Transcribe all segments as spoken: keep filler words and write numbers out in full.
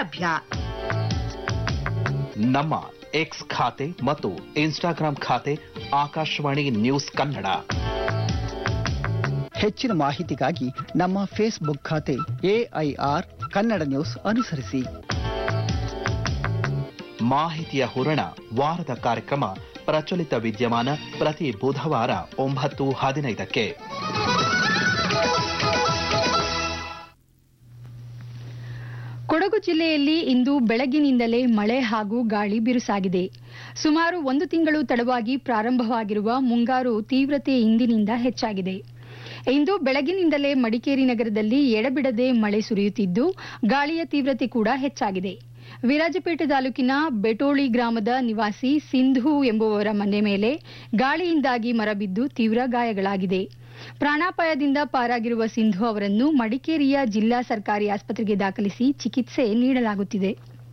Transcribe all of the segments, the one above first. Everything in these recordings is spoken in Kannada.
ಲಭ್ಯ. ನಮ್ಮ ಎಕ್ಸ್ ಖಾತೆ ಮತ್ತು ಇನ್ಸ್ಟಾಗ್ರಾಂ ಖಾತೆ ಆಕಾಶವಾಣಿ ನ್ಯೂಸ್ ಕನ್ನಡ. ಹೆಚ್ಚಿನ ಮಾಹಿತಿಗಾಗಿ ನಮ್ಮ ಫೇಸ್ಬುಕ್ ಖಾತೆ ಎಐಆರ್ ಕನ್ನಡ ನ್ಯೂಸ್ ಅನುಸರಿಸಿ. ಮಾಹಿತಿಯ ಹೂರಣ ವಾರದ ಕಾರ್ಯಕ್ರಮ ಪ್ರಚಲಿತ ವಿದ್ಯಮಾನ ಪ್ರತಿ ಬುಧವಾರ ಒಂಬತ್ತು ಹದಿನೈದಕ್ಕೆ. ಕೊಡಗು ಜಿಲ್ಲೆಯಲ್ಲಿ ಇಂದು ಬೆಳಗ್ಗಿನಿಂದಲೇ ಮಳೆ ಹಾಗೂ ಗಾಳಿ ಬಿರುಸಾಗಿದೆ. ಸುಮಾರು ಒಂದು ತಿಂಗಳು ತಡವಾಗಿ ಪ್ರಾರಂಭವಾಗಿರುವ ಮುಂಗಾರು ತೀವ್ರತೆ ಇಂದಿನಿಂದ ಹೆಚ್ಚಾಗಿದೆ. ಇಂದು ಬೆಳಗ್ಗಿನಿಂದಲೇ ಮಡಿಕೇರಿ ನಗರದಲ್ಲಿ ಎಡಬಿಡದೆ ಮಳೆ ಸುರಿಯುತ್ತಿದ್ದು ಗಾಳಿಯ ತೀವ್ರತೆ ಕೂಡ ಹೆಚ್ಚಾಗಿದೆ. ವಿರಾಜಪೇಟೆ ತಾಲೂಕಿನ ಬೆಟೋಳಿ ಗ್ರಾಮದ ನಿವಾಸಿ ಸಿಂಧು ಎಂಬುವವರ ಮನೆ ಮೇಲೆ ಗಾಳಿಯಿಂದಾಗಿ ಮರ ಬಿದ್ದು ತೀವ್ರ ಗಾಯಗಳಾಗಿದೆ. ಪ್ರಾಣಾಪಾಯದಿಂದ ಪಾರಾಗಿರುವ ಸಿಂಧು ಅವರನ್ನು ಮಡಿಕೇರಿಯ ಜಿಲ್ಲಾ ಸರ್ಕಾರಿ ಆಸ್ಪತ್ರೆಗೆ ದಾಖಲಿಸಿ ಚಿಕಿತ್ಸೆ ನೀಡಲಾಗುತ್ತಿದೆ.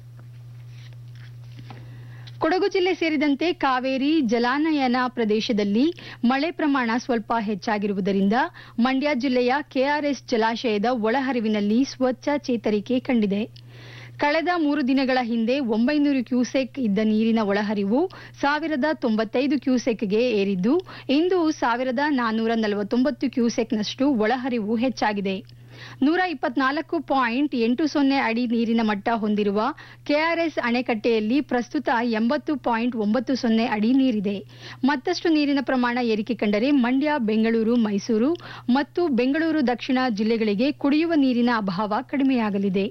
ಕೊಡಗು ಜಿಲ್ಲೆ ಸೇರಿದಂತೆ ಕಾವೇರಿ ಜಲಾನಯನ ಪ್ರದೇಶದಲ್ಲಿ ಮಳೆ ಪ್ರಮಾಣ ಸ್ವಲ್ಪ ಹೆಚ್ಚಾಗಿರುವುದರಿಂದ ಮಂಡ್ಯ ಜಿಲ್ಲೆಯ ಕೆಆರ್ಎಸ್ ಜಲಾಶಯದ ಒಳಹರಿವಿನಲ್ಲಿ ಸ್ವಚ್ಛ ಚೇತರಿಕೆ ಕಂಡಿದೆ. ಕಳೆದ ಮೂರು ದಿನಗಳ ಹಿಂದೆ ಒಂಬೈನೂರು ಕ್ಯೂಸೆಕ್ ಇದ್ದ ನೀರಿನ ಒಳಹರಿವು ಸಾವಿರದ ತೊಂಬತ್ತೈದು ಕ್ಯೂಸೆಕ್ಗೆ ಏರಿದ್ದು ಇಂದು ಸಾವಿರದ ನಾನ್ನೂರ ನಲವತ್ತೊಂಬತ್ತು ಕ್ಯೂಸೆಕ್ನಷ್ಟು ಒಳಹರಿವು ಹೆಚ್ಚಾಗಿದೆ. ನೂರ ಇಪ್ಪತ್ನಾಲ್ಕು ಪಾಯಿಂಟ್ ಎಂಟು ಸೊನ್ನೆ ಅಡಿ ನೀರಿನ ಮಟ್ಟ ಹೊಂದಿರುವ ಕೆಆರ್ಎಸ್ ಅಣೆಕಟ್ಟೆಯಲ್ಲಿ ಪ್ರಸ್ತುತ ಎಂಬತ್ತು ಪಾಯಿಂಟ್ ಒಂಬತ್ತು ಸೊನ್ನೆ ಅಡಿ ನೀರಿದೆ. ಮತ್ತಷ್ಟು ನೀರಿನ ಪ್ರಮಾಣ ಏರಿಕೆ ಕಂಡರೆ ಮಂಡ್ಯ, ಬೆಂಗಳೂರು, ಮೈಸೂರು ಮತ್ತು ಬೆಂಗಳೂರು ದಕ್ಷಿಣ ಜಿಲ್ಲೆಗಳಿಗೆ ಕುಡಿಯುವ ನೀರಿನ ಅಭಾವ ಕಡಿಮೆಯಾಗಲಿದೆ.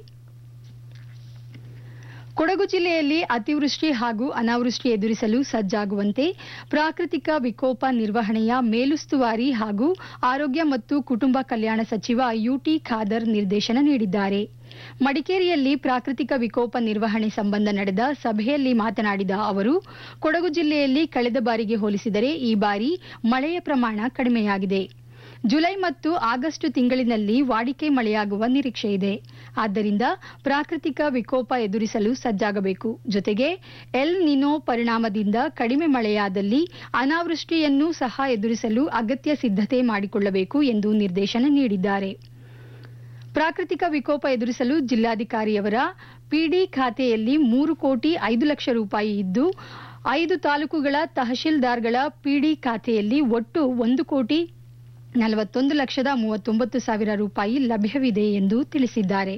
ಕೊಡಗು ಜಿಲ್ಲೆಯಲ್ಲಿ ಅತಿವೃಷ್ಟಿ ಹಾಗೂ ಅನಾವೃಷ್ಟಿ ಎದುರಿಸಲು ಸಜ್ಜಾಗುವಂತೆ ಪ್ರಾಕೃತಿಕ ವಿಕೋಪ ನಿರ್ವಹಣೆಯ ಮೇಲುಸ್ತುವಾರಿ ಹಾಗೂ ಆರೋಗ್ಯ ಮತ್ತು ಕುಟುಂಬ ಕಲ್ಯಾಣ ಸಚಿವ ಯುಟಿ ಖಾದರ್ ನಿರ್ದೇಶನ ನೀಡಿದ್ದಾರೆ. ಮಡಿಕೇರಿಯಲ್ಲಿ ಪ್ರಾಕೃತಿಕ ವಿಕೋಪ ನಿರ್ವಹಣೆ ಸಂಬಂಧ ನಡೆದ ಸಭೆಯಲ್ಲಿ ಮಾತನಾಡಿದ ಅವರು, ಕೊಡಗು ಜಿಲ್ಲೆಯಲ್ಲಿ ಕಳೆದ ಬಾರಿಗೆ ಹೋಲಿಸಿದರೆ ಈ ಬಾರಿ ಮಳೆಯ ಪ್ರಮಾಣ ಕಡಿಮೆಯಾಗಿದೆ. ಜುಲೈ ಮತ್ತು ಆಗಸ್ಟ್ ತಿಂಗಳಿನಲ್ಲಿ ವಾಡಿಕೆ ಮಳೆಯಾಗುವ ನಿರೀಕ್ಷೆ ಇದೆ. ಆದ್ದರಿಂದ ಪ್ರಾಕೃತಿಕ ವಿಕೋಪ ಎದುರಿಸಲು ಸಜ್ಜಾಗಬೇಕು. ಜೊತೆಗೆ ಎಲ್ ನಿನೋ ಪರಿಣಾಮದಿಂದ ಕಡಿಮೆ ಮಳೆಯಾದಲ್ಲಿ ಅನಾವೃಷ್ಟಿಯನ್ನು ಸಹ ಎದುರಿಸಲು ಅಗತ್ಯ ಸಿದ್ಧತೆ ಮಾಡಿಕೊಳ್ಳಬೇಕು ಎಂದು ನಿರ್ದೇಶನ ನೀಡಿದ್ದಾರೆ. ಪ್ರಾಕೃತಿಕ ವಿಕೋಪ ಎದುರಿಸಲು ಜಿಲ್ಲಾಧಿಕಾರಿಯವರ ಪಿಡಿ ಖಾತೆಯಲ್ಲಿ ಮೂರು ಕೋಟಿ ಐದು ಲಕ್ಷ ರೂಪಾಯಿ ಇದ್ದು, ಐದು ತಾಲೂಕುಗಳ ತಹಶೀಲ್ದಾರ್ಗಳ ಪಿಡಿ ಖಾತೆಯಲ್ಲಿ ಒಟ್ಟು ಒಂದು ಕೋಟಿ ನಲವತ್ತೊಂದು ಲಕ್ಷದ ಮೂವತ್ತೊಂಬತ್ತು ಸಾವಿರ ರೂಪಾಯಿ ಲಭ್ಯವಿದೆ ಎಂದು ತಿಳಿಸಿದ್ದಾರೆ.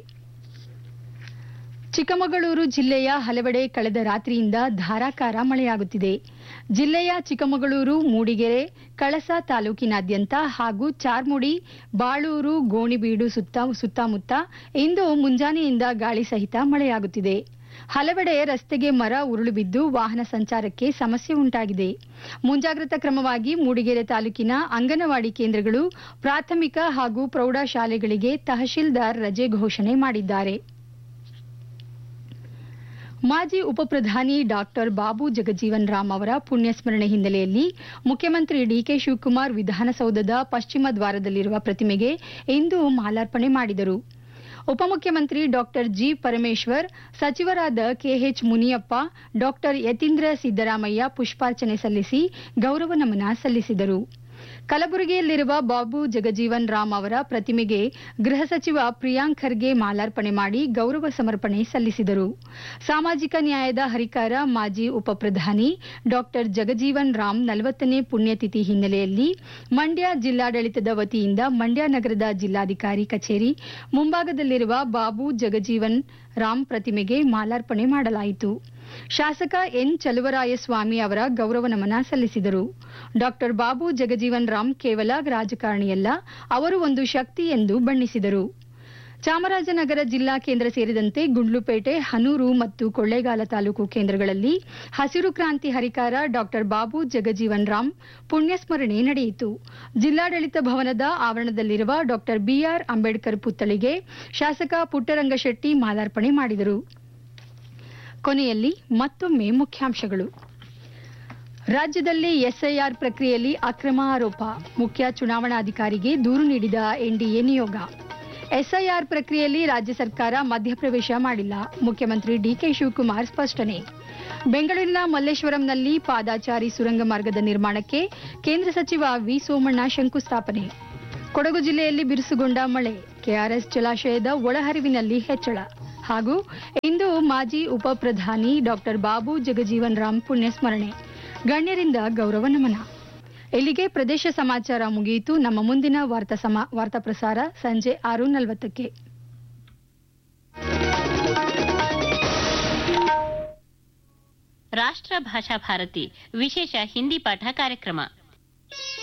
ಚಿಕ್ಕಮಗಳೂರು ಜಿಲ್ಲೆಯ ಹಲವೆಡೆ ಕಳೆದ ರಾತ್ರಿಯಿಂದ ಧಾರಾಕಾರ ಮಳೆಯಾಗುತ್ತಿದೆ. ಜಿಲ್ಲೆಯ ಚಿಕ್ಕಮಗಳೂರು, ಮೂಡಿಗೆರೆ, ಕಳಸ ತಾಲೂಕಿನಾದ್ಯಂತ ಹಾಗೂ ಚಾರ್ಮುಡಿ, ಬಾಳೂರು, ಗೋಣಿಬೀಡು ಸುತ್ತ ಸುತ್ತಮುತ್ತ ಇಂದು ಮುಂಜಾನೆಯಿಂದ ಗಾಳಿ ಸಹಿತ ಮಳೆಯಾಗುತ್ತಿದೆ. ಹಲವೆಡೆ ರಸ್ತೆಗೆ ಮರ ಉರುಳು ಬಿದ್ದು ವಾಹನ ಸಂಚಾರಕ್ಕೆ ಸಮಸ್ಯೆ ಉಂಟಾಗಿದೆ. ಮುಂಜಾಗ್ರತಾ ಕ್ರಮವಾಗಿ ಮೂಡಿಗೆರೆ ತಾಲೂಕಿನ ಅಂಗನವಾಡಿ ಕೇಂದ್ರಗಳು, ಪ್ರಾಥಮಿಕ ಹಾಗೂ ಪ್ರೌಢಶಾಲೆಗಳಿಗೆ ತಹಶೀಲ್ದಾರ್ ರಜೆ ಘೋಷಣೆ ಮಾಡಿದ್ದಾರೆ. ಮಾಜಿ ಉಪಪ್ರಧಾನಿ ಡಾಕ್ಟರ್ ಬಾಬು ಜಗಜೀವನ್ ರಾಮ್ ಅವರ ಪುಣ್ಯಸ್ಮರಣೆ ಹಿನ್ನೆಲೆಯಲ್ಲಿ ಮುಖ್ಯಮಂತ್ರಿ ಡಿಕೆ ಶಿವಕುಮಾರ್ ವಿಧಾನಸೌಧದ ಪಶ್ಚಿಮ ದ್ವಾರದಲ್ಲಿರುವ ಪ್ರತಿಮೆಗೆ ಇಂದು ಮಾಲಾರ್ಪಣೆ ಮಾಡಿದರು. ಉಪಮುಖ್ಯಮಂತ್ರಿ ಡಾಕ್ಟರ್ ಜಿ ಪರಮೇಶ್ವರ್, ಸಚಿವರಾದ ಕೆಎಚ್ ಮುನಿಯಪ್ಪ, ಡಾಕ್ಟರ್ ಯತೀಂದ್ರ ಸಿದ್ದರಾಮಯ್ಯ ಪುಷ್ಪಾರ್ಚನೆ ಸಲ್ಲಿಸಿ ಗೌರವ ನಮನ ಸಲ್ಲಿಸಿದರು. ಕಲಬುರಗಿಯಲ್ಲಿರುವ ಬಾಬು ಜಗಜೀವನ್ ರಾಮ್ ಅವರ ಪ್ರತಿಮೆಗೆ ಗೃಹ ಸಚಿವ ಪ್ರಿಯಾಂಕ್ ಖರ್ಗೆ ಮಾಲಾರ್ಪಣೆ ಮಾಡಿ ಗೌರವ ಸಮರ್ಪಣೆ ಸಲ್ಲಿಸಿದರು. ಸಾಮಾಜಿಕ ನ್ಯಾಯದ ಹರಿಕಾರ ಮಾಜಿ ಉಪಪ್ರಧಾನಿ ಡಾಕ್ಟರ್ ಜಗಜೀವನ್ ರಾಮ್ ನಲವತ್ತನೇ ಪುಣ್ಯತಿಥಿ ಹಿನ್ನೆಲೆಯಲ್ಲಿ ಮಂಡ್ಯ ಜಿಲ್ಲಾಡಳಿತದ ವತಿಯಿಂದ ಮಂಡ್ಯ ನಗರದ ಜಿಲ್ಲಾಧಿಕಾರಿ ಕಚೇರಿ ಮುಂಭಾಗದಲ್ಲಿರುವ ಬಾಬು ಜಗಜೀವನ್ ರಾಮ್ ಪ್ರತಿಮೆಗೆ ಮಾಲಾರ್ಪಣೆ ಮಾಡಲಾಯಿತು. ಶಾಸಕ ಎನ್ ಚಲುವರಾಯಸ್ವಾಮಿ ಅವರ ಗೌರವ ನಮನ ಸಲ್ಲಿಸಿದರು. ಡಾಕ್ಟರ್ ಬಾಬು ಜಗಜೀವನ್ ರಾಮ್ ಕೇವಲ ರಾಜಕಾರಣಿಯಲ್ಲ, ಅವರು ಒಂದು ಶಕ್ತಿ ಎಂದು ಬಣ್ಣಿಸಿದರು. ಚಾಮರಾಜನಗರ ಜಿಲ್ಲಾ ಕೇಂದ್ರ ಸೇರಿದಂತೆ ಗುಂಡ್ಲುಪೇಟೆ, ಹನೂರು ಮತ್ತು ಕೊಳ್ಳೇಗಾಲ ತಾಲೂಕು ಕೇಂದ್ರಗಳಲ್ಲಿ ಹಸಿರು ಕ್ರಾಂತಿ ಹರಿಕಾರ ಡಾಕ್ಟರ್ ಬಾಬು ಜಗಜೀವನ್ ರಾಮ್ ಪುಣ್ಯಸ್ಮರಣೆ ನಡೆಯಿತು. ಜಿಲ್ಲಾಡಳಿತ ಭವನದ ಆವರಣದಲ್ಲಿರುವ ಡಾಕ್ಟರ್ ಬಿಆರ್ ಅಂಬೇಡ್ಕರ್ ಪುತ್ಥಳಿಗೆ ಶಾಸಕ ಪುಟ್ಟರಂಗಶೆಟ್ಟಿ ಮಾಲಾರ್ಪಣೆ ಮಾಡಿದರು. ಕೊನೆಯಲ್ಲಿ ಮತ್ತೊಮ್ಮೆ ಮುಖ್ಯಾಂಶಗಳು. ರಾಜ್ಯದಲ್ಲಿ ಎಸ್ಐಆರ್ ಪ್ರಕ್ರಿಯೆಯಲ್ಲಿ ಅಕ್ರಮ ಆರೋಪ, ಮುಖ್ಯ ಚುನಾವಣಾಧಿಕಾರಿಗೆ ದೂರು ನೀಡಿದ ಎನ್ಡಿಎ ನಿಯೋಗ. ಎಸ್ಐಆರ್ ಪ್ರಕ್ರಿಯೆಯಲ್ಲಿ ರಾಜ್ಯ ಸರ್ಕಾರ ಮಧ್ಯಪ್ರವೇಶ ಮಾಡಿಲ್ಲ, ಮುಖ್ಯಮಂತ್ರಿ ಡಿಕೆ ಶಿವಕುಮಾರ್ ಸ್ಪಷ್ಟನೆ. ಬೆಂಗಳೂರಿನ ಮಲ್ಲೇಶ್ವರಂನಲ್ಲಿ ಪಾದಾಚಾರಿ ಸುರಂಗ ಮಾರ್ಗದ ನಿರ್ಮಾಣಕ್ಕೆ ಕೇಂದ್ರ ಸಚಿವ ವಿ ಸೋಮಣ್ಣ ಶಂಕುಸ್ಥಾಪನೆ. ಕೊಡಗು ಜಿಲ್ಲೆಯಲ್ಲಿ ಬಿರುಸುಗೊಂಡ ಮಳೆ, ಕೆಆರ್ಎಸ್ ಜಲಾಶಯದ ಒಳಹರಿವಿನಲ್ಲಿ ಹೆಚ್ಚಳ ಹಾಗೂ ಇಂದು ಮಾಜಿ ಉಪ ಪ್ರಧಾನಿ ಡಾಕ್ಟರ್ ಬಾಬು ಜಗಜೀವನ್ ರಾಮ್ ಪುಣ್ಯಸ್ಮರಣೆ. ಗಣ್ಯರಿಂದ ಗೌರವ ನಮನ. ಇಲ್ಲಿಗೆ ಪ್ರದೇಶ ಸಮಾಚಾರ ಮುಗಿಯಿತು. ನಮ್ಮ ಮುಂದಿನ ವಾರ್ತಾ ಸಮಾ ವಾರ್ತಾ ಪ್ರಸಾರ ಸಂಜೆ ಆರು ನಲವತ್ತಕ್ಕೆ. ರಾಷ್ಟ್ರ ಭಾಷಾ ಭಾರತಿ ವಿಶೇಷ ಹಿಂದಿ ಪಾಠ ಕಾರ್ಯಕ್ರಮ.